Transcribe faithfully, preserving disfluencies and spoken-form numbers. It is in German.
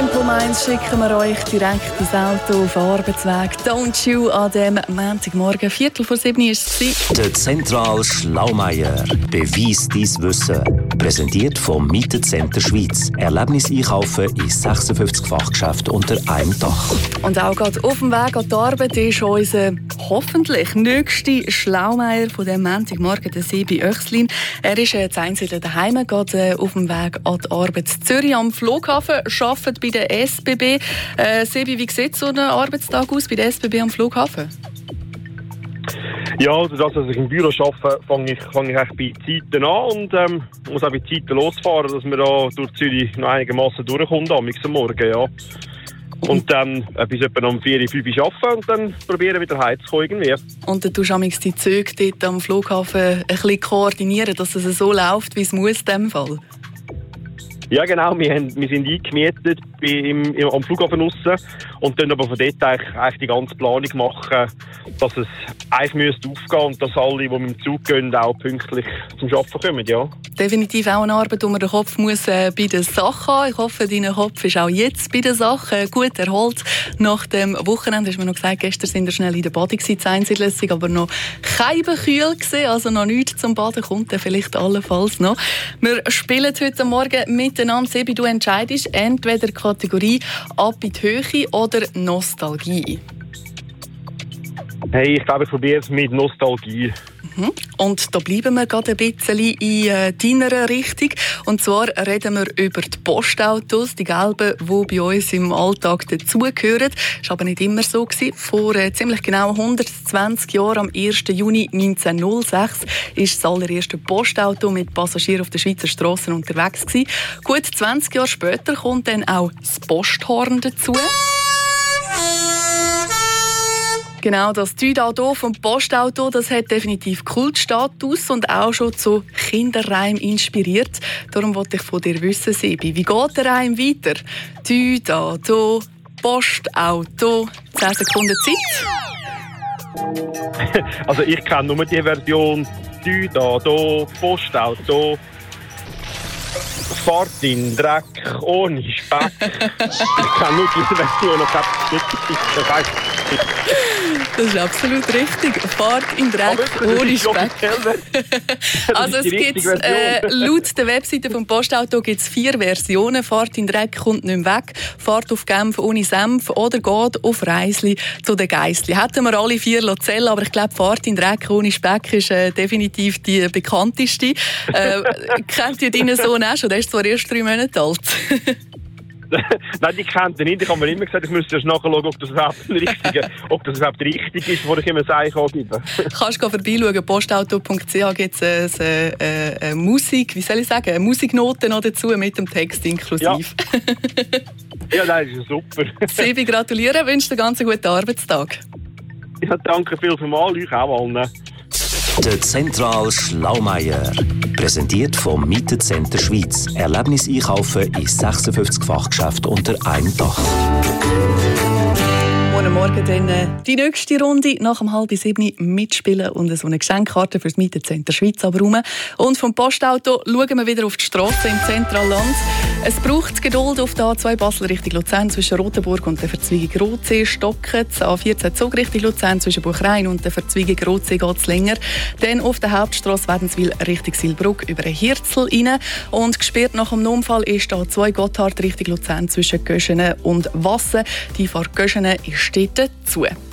Tempo Mainz schicken wir euch direkt ins Auto auf den Arbeitsweg. Don't you an dem Montagmorgen, Viertel vor sieben ist es. Der Zentral Schlaumeier. Beweis dein Wissen. Präsentiert vom Mietecenter Schweiz. Erlebnis einkaufen in sechsundfünfzig Fachgeschäften unter einem Dach. Und auch gerade auf dem Weg an die Arbeit ist unser hoffentlich nächster Schlaumeier von dem Montagmorgen, der Sebi Oechslin. Er ist jetzt einzeln daheim, geht äh, auf dem Weg an die Arbeit in Zürich am Flughafen, arbeitet bei der S B B. Äh, Sebi, wie sieht so ein Arbeitstag aus bei der S B B am Flughafen? Ja, also das, dass ich im Büro arbeite, fange ich, fange ich eigentlich bei Zeiten an und ähm, muss auch bei Zeiten losfahren, dass wir da durch Zürich noch einigermaßen durchkommen am Morgen, ja. Und dann äh, bis etwa um vier, fünf arbeiten und dann probieren wieder heimzukommen irgendwie. Und dann tust du die Züge dort am Flughafen ein bisschen koordinieren, dass es so läuft, wie es muss in diesem Fall? Ja genau, wir, haben, wir sind eingemietet bei, im, im, am Flughafen aussen und dann aber von dort eigentlich, eigentlich die ganze Planung machen, dass es eigentlich müsste aufgehen und dass alle, die mit dem Zug gehen, auch pünktlich zum Arbeiten kommen, ja. Definitiv auch eine Arbeit, wo man den Kopf muss, äh, bei der Sache haben. Ich hoffe, dein Kopf ist auch jetzt bei der Sache äh, gut erholt. Nach dem Wochenende hast du mir noch gesagt, gestern sind wir schnell in der Bade gewesen, aber noch kein Bekühl gewesen, also noch nichts zum Baden, kommt dann vielleicht allenfalls noch. Wir spielen heute Morgen miteinander. Sebi, du entscheidest entweder Kategorie ab in die Höhe oder Nostalgie. Hey, ich glaube, ich probiere es mit Nostalgie. Mhm. Und da bleiben wir gerade ein bisschen in äh, deiner Richtung. Und zwar reden wir über die Postautos, die gelben, die bei uns im Alltag dazugehören. Das war aber nicht immer so. Vor äh, ziemlich genau hundertzwanzig Jahren, am ersten Juni neunzehnhundertsechs, ist das allererste Postauto mit Passagieren auf den Schweizer Strassen unterwegs gewesen. Gut zwanzig Jahre später kommt dann auch das Posthorn dazu. Genau, das Tüdauto vom Postauto, das hat definitiv Kultstatus und auch schon zu Kinderreimen inspiriert. Darum wollte ich von dir wissen, Sebi, wie geht der Reim weiter? Tüdauto, Postauto, zehn Sekunden Zeit. Also ich kenne nur die Version Tüdauto, Postauto, Fahrt in Dreck, ohne Speck. Ich kenne nur diese Version, ich habe nicht. Das ist absolut richtig. Fahrt in Dreck ohne Speck. Also es gibt äh, laut der Webseite vom Postauto gibt's vier Versionen. Fahrt in Dreck kommt nicht mehr weg. Fahrt auf Genf ohne Senf oder geht auf Reisli zu den Geissli. Hätten wir alle vier zählen, aber ich glaube, Fahrt in Dreck ohne Speck ist äh, definitiv die bekannteste. Äh, kennt ihr deinen Sohn auch schon? Der ist zwar erst drei Monate alt. Nein, die kennt er nicht. Ich habe mir immer gesagt, ich müsste erst nachschauen, ob das überhaupt richtig, ob das überhaupt richtig ist, wo ich immer sagen kann. Kannst du vorbeischauen. postauto punkt c h gibt es eine, eine, eine Musik, wie soll ich sagen, eine Musiknote noch dazu mit dem Text inklusiv. Ja, ja, das ist super. Sebi, gratuliere, wünsche dir einen ganz guten Arbeitstag. Ja, danke viel für mal, euch auch allen. Der Zentral Schlaumeier. Präsentiert vom Mietecenter Schweiz. Erlebnis einkaufen in sechsundfünfzig Fachgeschäften unter einem Dach. Morgen Morgen dann äh, die nächste Runde nach um halb sieben mitspielen und so eine Geschenkkarte für das Mietecenter Schweiz aber rum. Und vom Postauto schauen wir wieder auf die Strasse im Zentralland. Es braucht Geduld auf der A zwei Basel Richtung Luzern zwischen Rotenburg und der Verzweigung Rotsee stocken. A vierzehn Zug Richtung Luzern zwischen Buchrein und der Verzweigung Rotsee geht es länger. Dann auf der Hauptstrasse Wädenswil Richtung Silbruck über den Hirzel rein. Und gesperrt nach dem Unfall ist A zwei Gotthard Richtung Luzern zwischen Göschenen und Wassen. Die Fahrt Göschenen ist dort zu.